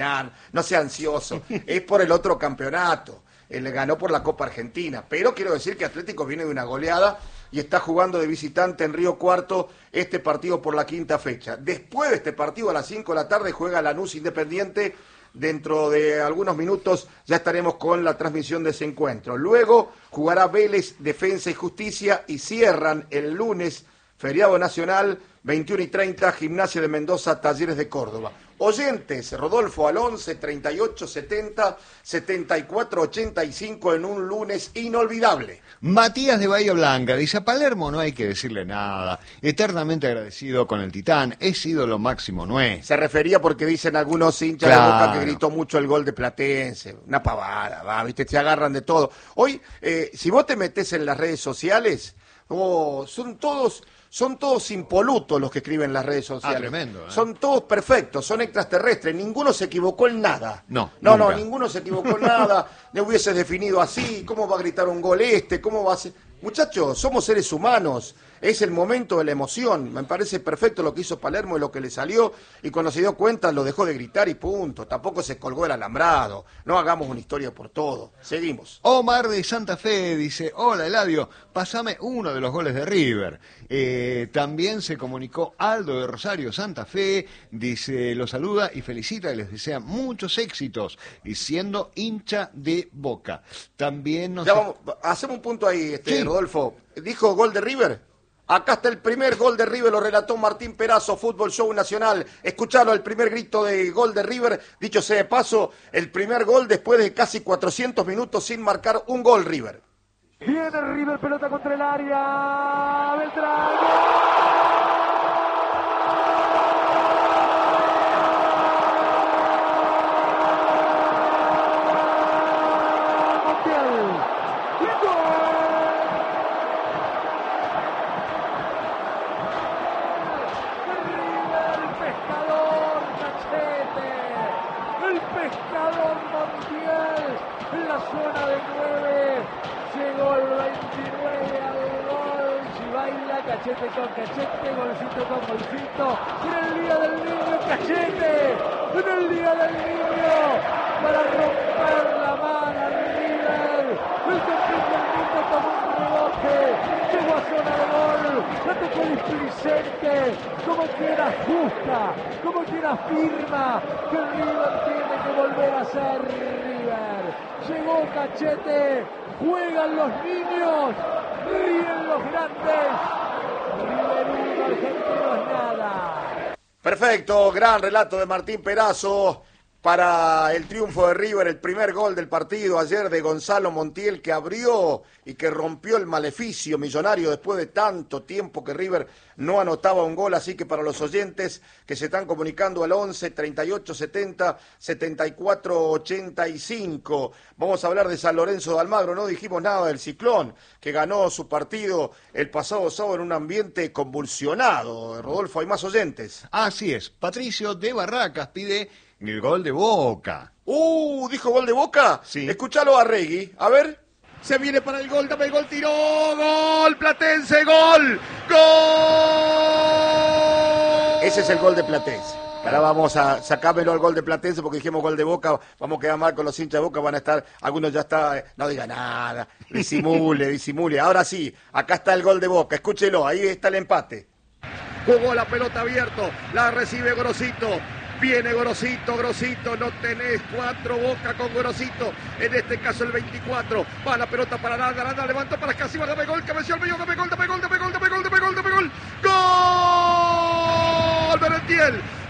No sea ansioso, es por el otro campeonato. Él ganó por la Copa Argentina, pero quiero decir que Atlético viene de una goleada y está jugando de visitante en Río Cuarto este partido por la quinta fecha. Después de este partido a las 5 de la tarde juega Lanús Independiente. Dentro de algunos minutos ya estaremos con la transmisión de ese encuentro. Luego jugará Vélez, Defensa y Justicia y cierran el lunes, feriado nacional, 21:30, Gimnasia de Mendoza, Talleres de Córdoba. Oyentes, Rodolfo al 11 38 70 74 85 en un lunes inolvidable. Matías de Bahía Blanca dice: a Palermo no hay que decirle nada, eternamente agradecido con el Titán, es ídolo máximo nuestro. Se refería porque dicen algunos hinchas de Boca que gritó mucho el gol de Platense, una pavada, va, viste, se agarran de todo. Hoy, si vos te metés en las redes sociales, son todos impolutos los que escriben en las redes sociales. Tremendo, ¿eh? Son todos perfectos, son extraterrestres, ninguno se equivocó en nada. No, ninguno se equivocó en nada, le hubieses definido así, ¿cómo va a gritar un gol cómo va a ser? Muchachos, somos seres humanos, es el momento de la emoción, me parece perfecto lo que hizo Palermo y lo que le salió, y cuando se dio cuenta lo dejó de gritar y punto, tampoco se colgó el alambrado, no hagamos una historia por todo, seguimos. Omar de Santa Fe dice: hola Eladio, pasame uno de los goles de River. También se comunicó Aldo de Rosario Santa Fe, dice, los saluda y felicita y les desea muchos éxitos, y siendo hincha de Boca. También nos... Hacemos un punto ahí, Sí. Rodolfo, ¿dijo gol de River? Acá está el primer gol de River, lo relató Martín Perazo, Fútbol Show Nacional. Escuchalo, el primer grito de gol de River. Dicho sea de paso, el primer gol después de casi 400 minutos sin marcar un gol River. Viene River, pelota contra el área. Beltrán. En la zona de 9, llegó el 29 al gol, si baila Cachete con Cachete, golcito con golcito, en el día del niño Cachete, en el día del niño, para romper la mano al River, el campeón del mundo tomó un rebote, llegó a zona de gol, la tocó displicente, como quiera justa, como quiera firma, que el River tiene que volver a ser River. Llegó Cachete, juegan los niños, ríen los grandes. River 1, Argentinos nada. Perfecto, gran relato de Martín Perazo para el triunfo de River, el primer gol del partido ayer de Gonzalo Montiel, que abrió y que rompió el maleficio millonario después de tanto tiempo que River no anotaba un gol. Así que para los oyentes que se están comunicando al 11 38 70 74 85, vamos a hablar de San Lorenzo de Almagro. No dijimos nada del Ciclón, que ganó su partido el pasado sábado en un ambiente convulsionado. Rodolfo, hay más oyentes. Así es, Patricio de Barracas pide el gol de Boca. ¿Dijo gol de Boca? Sí. Escuchalo a Regui, a ver. Se viene para el gol, dame el gol, tiró, gol, Platense, gol, gol. Ese es el gol de Platense. Ahora vamos a sacármelo al gol de Platense porque dijimos gol de Boca, vamos a quedar mal con los hinchas de Boca, van a estar, algunos ya está, no diga nada, disimule. Ahora sí, acá está el gol de Boca, escúchelo, ahí está el empate. Jugó la pelota abierto, la recibe Grosito. Viene Grosito, no tenés 4, Boca con Grosito, en este caso el 24, va la pelota para Aranda, levantó para Casima, dame gol, cabeció al medio, dame gol, gol, Merentiel,